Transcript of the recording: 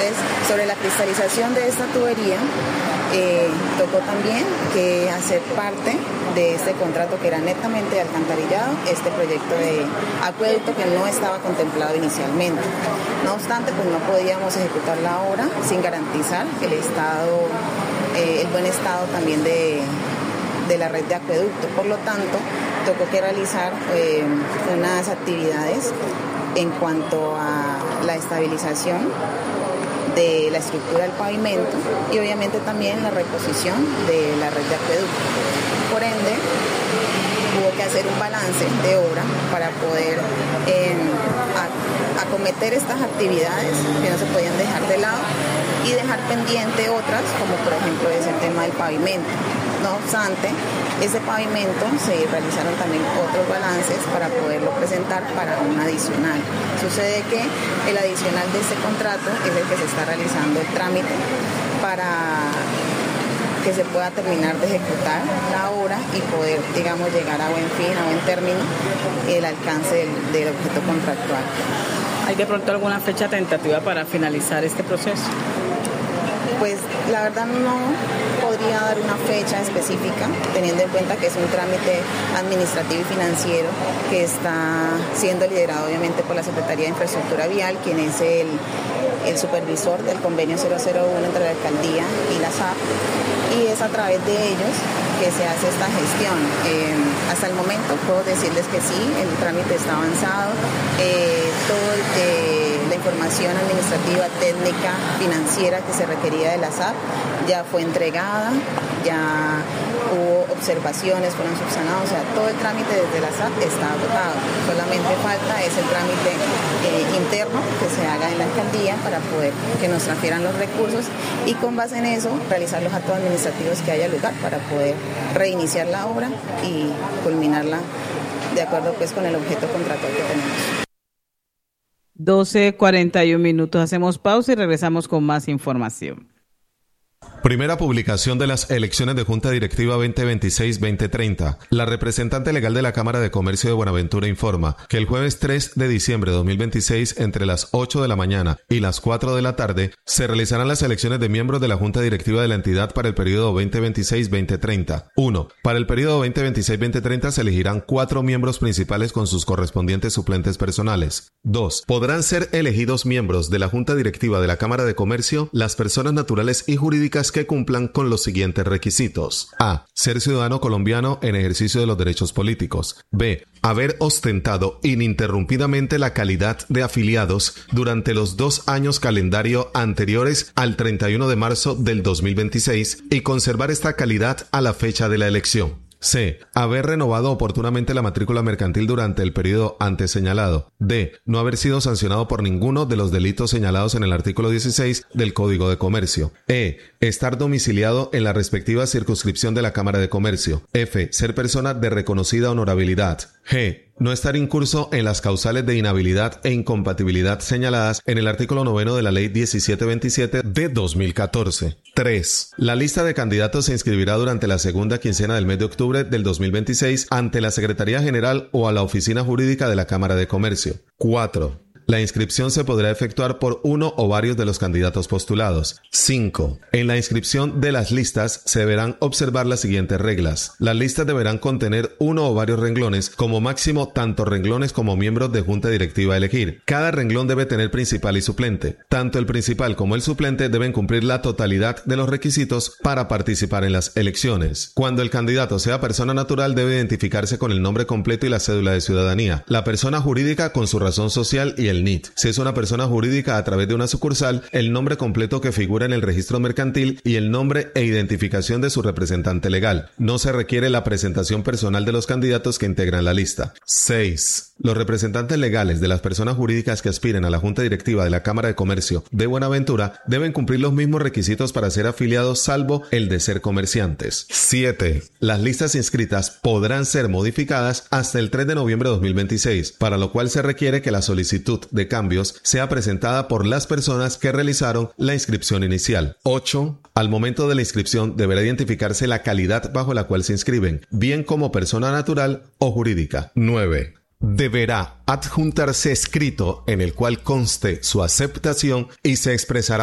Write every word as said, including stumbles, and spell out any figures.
Entonces, sobre la cristalización de esta tubería, eh, tocó también que hacer parte de este contrato que era netamente de alcantarillado, este proyecto de acueducto que no estaba contemplado inicialmente. No obstante, pues no podíamos ejecutar la obra sin garantizar el estado, eh, el buen estado también de, de la red de acueducto. Por lo tanto, tocó que realizar eh, unas actividades en cuanto a la estabilización de la estructura del pavimento y obviamente también la reposición de la red de acueducto. Por ende, hubo que hacer un balance de obra para poder eh, a, acometer estas actividades que no se podían dejar de lado y dejar pendiente otras, como por ejemplo es el tema del pavimento. No obstante, ese pavimento se realizaron también otros balances para poderlo presentar para un adicional. Sucede que el adicional de este contrato es el que se está realizando el trámite para que se pueda terminar de ejecutar la obra y poder, digamos, llegar a buen fin, a buen término, el alcance del, del objeto contractual. ¿Hay de pronto alguna fecha tentativa para finalizar este proceso? Pues la verdad no podría dar una fecha específica, teniendo en cuenta que es un trámite administrativo y financiero que está siendo liderado obviamente por la Secretaría de Infraestructura Vial, quien es el, el supervisor del convenio cero cero uno entre la Alcaldía y la S A P, y es a través de ellos que se hace esta gestión. Eh, hasta el momento puedo decirles que sí, el trámite está avanzado, eh, todo eh, la información administrativa, técnica, financiera que se requería de la S A P ya fue entregada, ya hubo observaciones, fueron subsanados, o sea, todo el trámite desde la S A P está agotado. Solamente falta es el trámite eh, interno que se haga en la alcaldía para poder que nos transfieran los recursos y con base en eso realizar los actos administrativos que haya lugar para poder reiniciar la obra y culminarla de acuerdo pues con el objeto contractual que tenemos. doce cuarenta y un minutos, hacemos pausa y regresamos con más información. Primera publicación de las elecciones de Junta Directiva veinte veintiséis veinte treinta. La representante legal de la Cámara de Comercio de Buenaventura informa que el jueves tres de diciembre de dos mil veintiséis, entre las ocho de la mañana y las cuatro de la tarde, se realizarán las elecciones de miembros de la Junta Directiva de la entidad para el periodo veinte veintiséis veinte treinta. uno. Para el periodo veinte veintiséis veinte treinta se elegirán cuatro miembros principales con sus correspondientes suplentes personales. dos. Podrán ser elegidos miembros de la Junta Directiva de la Cámara de Comercio las personas naturales y jurídicas que cumplan con los siguientes requisitos. A. Ser ciudadano colombiano en ejercicio de los derechos políticos. B. Haber ostentado ininterrumpidamente la calidad de afiliados durante los dos años calendario anteriores al treinta y uno de marzo del dos mil veintiséis y conservar esta calidad a la fecha de la elección. C. Haber renovado oportunamente la matrícula mercantil durante el periodo antes señalado. D. No haber sido sancionado por ninguno de los delitos señalados en el artículo dieciséis del Código de Comercio. E. Estar domiciliado en la respectiva circunscripción de la Cámara de Comercio. F. Ser persona de reconocida honorabilidad. G. No estar incurso en las causales de inhabilidad e incompatibilidad señaladas en el artículo noveno de la Ley diecisiete veintisiete de dos mil catorce. tres. La lista de candidatos se inscribirá durante la segunda quincena del mes de octubre del dos mil veintiséis ante la Secretaría General o a la Oficina Jurídica de la Cámara de Comercio. cuatro. La inscripción se podrá efectuar por uno o varios de los candidatos postulados. cinco. En la inscripción de las listas se deberán observar las siguientes reglas. Las listas deberán contener uno o varios renglones, como máximo tanto renglones como miembros de junta directiva a elegir. Cada renglón debe tener principal y suplente. Tanto el principal como el suplente deben cumplir la totalidad de los requisitos para participar en las elecciones. Cuando el candidato sea persona natural, debe identificarse con el nombre completo y la cédula de ciudadanía. La persona jurídica con su razón social y el N I T. Si es una persona jurídica a través de una sucursal, el nombre completo que figura en el registro mercantil y el nombre e identificación de su representante legal. No se requiere la presentación personal de los candidatos que integran la lista. seis. Los representantes legales de las personas jurídicas que aspiren a la Junta Directiva de la Cámara de Comercio de Buenaventura deben cumplir los mismos requisitos para ser afiliados, salvo el de ser comerciantes. siete. Las listas inscritas podrán ser modificadas hasta el tres de noviembre de dos mil veintiséis, para lo cual se requiere que la solicitud de cambios sea presentada por las personas que realizaron la inscripción inicial. ocho. Al momento de la inscripción deberá identificarse la calidad bajo la cual se inscriben, bien como persona natural o jurídica. nueve. Deberá adjuntarse escrito en el cual conste su aceptación y se expresará